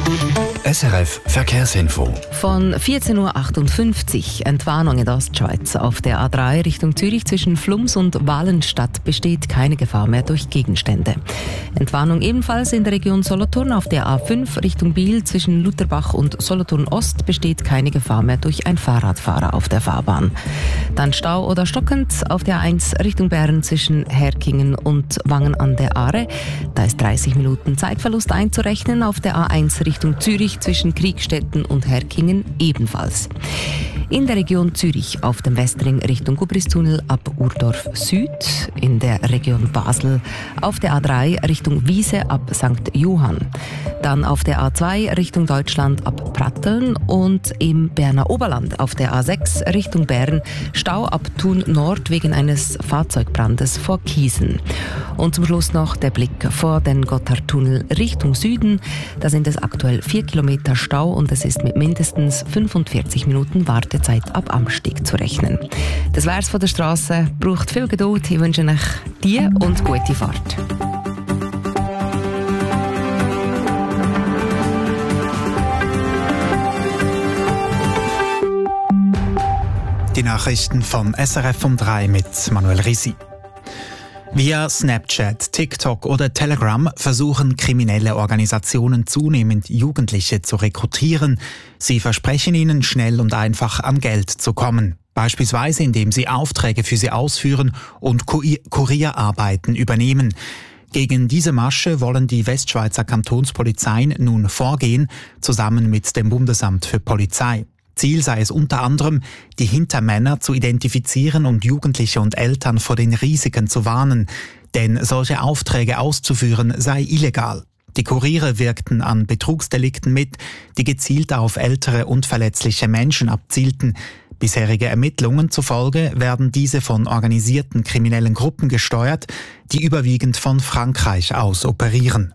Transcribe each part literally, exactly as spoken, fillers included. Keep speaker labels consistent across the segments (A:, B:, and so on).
A: S R F Verkehrsinfo.
B: Von vierzehn Uhr achtundfünfzig Entwarnung in der Ostschweiz. Auf der A drei Richtung Zürich zwischen Flums und Walenstadt besteht keine Gefahr mehr durch Gegenstände. Entwarnung ebenfalls in der Region Solothurn. Auf der A fünf Richtung Biel zwischen Lutherbach und Solothurn Ost besteht keine Gefahr mehr durch einen Fahrradfahrer auf der Fahrbahn. Dann Stau oder stockend auf der A eins Richtung Bern zwischen Herkingen und Wangen an der Aare. Da ist dreißig Minuten Zeitverlust einzurechnen. Auf der A eins Richtung Zürich zwischen Kriegstetten und Herkingen ebenfalls. In der Region Zürich auf dem Westring Richtung Gubristunnel ab Urdorf Süd. In der Region Basel auf der A drei Richtung Wiese ab Sankt Johann. Dann auf der A zwei Richtung Deutschland ab Pratteln und im Berner Oberland auf der A sechs Richtung Bern Stau ab Thun Nord wegen eines Fahrzeugbrandes vor Kiesen. Und zum Schluss noch der Blick vor den Gotthardtunnel Richtung Süden. Da sind es aktuell vier Kilometer Stau und es ist mit mindestens fünfundvierzig Minuten Wartezeit ab Amsteg zu rechnen. Das wär's von der Straße. Braucht viel Geduld. Ich wünsche euch die und gute Fahrt.
C: Die Nachrichten von S R F um drei mit Manuel Risi. Via Snapchat, TikTok oder Telegram versuchen kriminelle Organisationen zunehmend Jugendliche zu rekrutieren. Sie versprechen ihnen, schnell und einfach an Geld zu kommen. Beispielsweise indem sie Aufträge für sie ausführen und Kurierarbeiten übernehmen. Gegen diese Masche wollen die Westschweizer Kantonspolizeien nun vorgehen, zusammen mit dem Bundesamt für Polizei. Ziel sei es unter anderem, die Hintermänner zu identifizieren und Jugendliche und Eltern vor den Risiken zu warnen, denn solche Aufträge auszuführen sei illegal. Die Kuriere wirkten an Betrugsdelikten mit, die gezielt auf ältere und verletzliche Menschen abzielten. Bisherige Ermittlungen zufolge werden diese von organisierten kriminellen Gruppen gesteuert, die überwiegend von Frankreich aus operieren.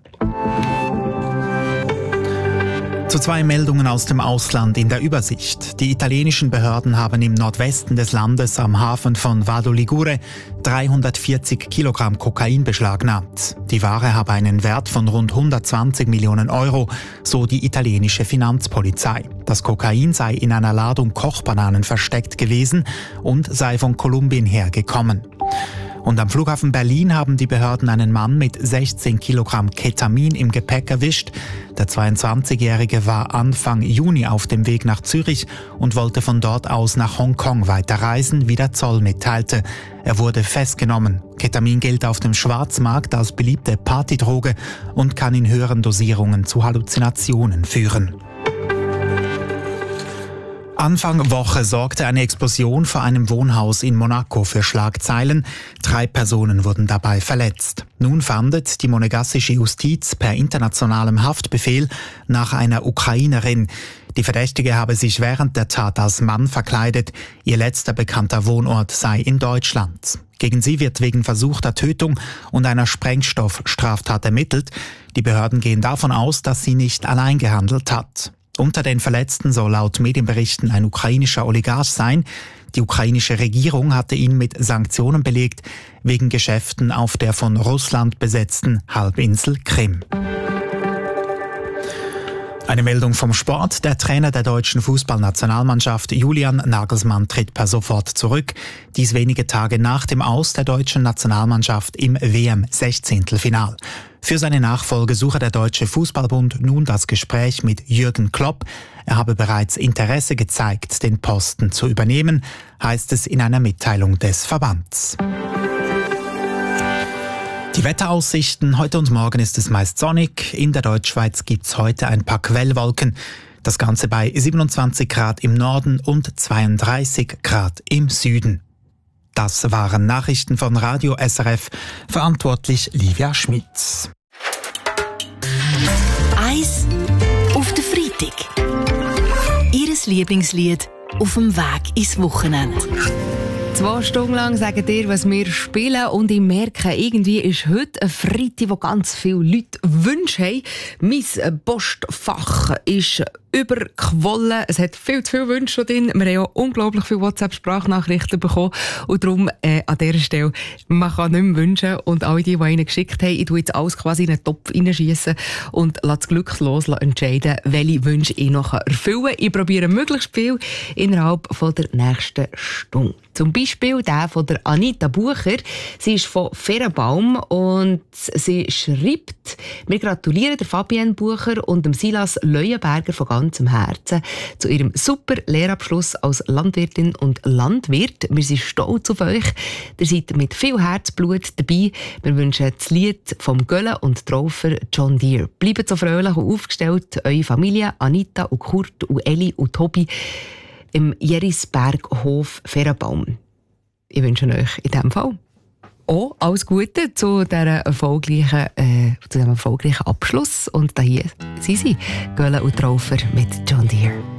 C: Zu zwei Meldungen aus dem Ausland in der Übersicht. Die italienischen Behörden haben im Nordwesten des Landes am Hafen von Vado Ligure dreihundertvierzig Kilogramm Kokain beschlagnahmt. Die Ware habe einen Wert von rund hundertzwanzig Millionen Euro, so die italienische Finanzpolizei. Das Kokain sei in einer Ladung Kochbananen versteckt gewesen und sei von Kolumbien hergekommen. Und am Flughafen Berlin haben die Behörden einen Mann mit sechzehn Kilogramm Ketamin im Gepäck erwischt. Der zweiundzwanzigjährige war Anfang Juni auf dem Weg nach Zürich und wollte von dort aus nach Hongkong weiterreisen, wie der Zoll mitteilte. Er wurde festgenommen. Ketamin gilt auf dem Schwarzmarkt als beliebte Partydroge und kann in höheren Dosierungen zu Halluzinationen führen. Anfang Woche sorgte eine Explosion vor einem Wohnhaus in Monaco für Schlagzeilen. Drei Personen wurden dabei verletzt. Nun fahndet die monegassische Justiz per internationalem Haftbefehl nach einer Ukrainerin. Die Verdächtige habe sich während der Tat als Mann verkleidet. Ihr letzter bekannter Wohnort sei in Deutschland. Gegen sie wird wegen versuchter Tötung und einer Sprengstoffstraftat ermittelt. Die Behörden gehen davon aus, dass sie nicht allein gehandelt hat. Unter den Verletzten soll laut Medienberichten ein ukrainischer Oligarch sein. Die ukrainische Regierung hatte ihn mit Sanktionen belegt, wegen Geschäften auf der von Russland besetzten Halbinsel Krim. Eine Meldung vom Sport. Der Trainer der deutschen Fußballnationalmannschaft Julian Nagelsmann tritt per sofort zurück. Dies wenige Tage nach dem Aus der deutschen Nationalmannschaft im W M-Sechzehntelfinal. Für seine Nachfolge suche der Deutsche Fußballbund nun das Gespräch mit Jürgen Klopp. Er habe bereits Interesse gezeigt, den Posten zu übernehmen, heißt es in einer Mitteilung des Verbands. Die Wetteraussichten. Heute und morgen ist es meist sonnig. In der Deutschschweiz gibt es heute ein paar Quellwolken. Das Ganze bei siebenundzwanzig Grad im Norden und zweiunddreißig Grad im Süden. Das waren Nachrichten von Radio S R F. Verantwortlich Livia Schmitz.
D: Eis auf den Freitag. Ihres Lieblingslied auf dem Weg ins Wochenende.
B: Zwei Stunden lang sagen dir, was wir spielen, und ich merke, irgendwie ist heute ein Freitag, wo ganz viele Leute Wünsche haben. Mein Postfach ist überquollen. Es hat viel zu viele Wünsche drin. Wir haben auch unglaublich viele WhatsApp-Sprachnachrichten bekommen. Und darum äh, an dieser Stelle, man kann nicht mehr wünschen. Und alle die, die einen geschickt haben, ich tue jetzt alles quasi in einen Topf reinschiessen und lasse das Glück los entscheiden, welche Wünsche ich noch erfüllen kann. Ich probiere möglichst viel innerhalb von der nächsten Stunde. Zum Beispiel der von der Anita Bucher. Sie ist von Ferenbaum und sie schreibt: Wir gratulieren der Fabienne Bucher und dem Silas Leuenberger von ganzem Herzen zu ihrem super Lehrabschluss als Landwirtin und Landwirt. Wir sind stolz auf euch. Ihr seid mit viel Herzblut dabei. Wir wünschen das Lied vom Gölle und Traufer John Deere. Bleibt so fröhlich und aufgestellt, eure Familie Anita und Kurt und Eli und Tobi im Jerisberghof Ferenbaum. Ich wünsche euch in diesem Fall auch alles Gute zu diesem erfolgreichen, äh, zu diesem erfolgreichen Abschluss. Und da hier sind sie, Gölle und Traufer mit John Deere.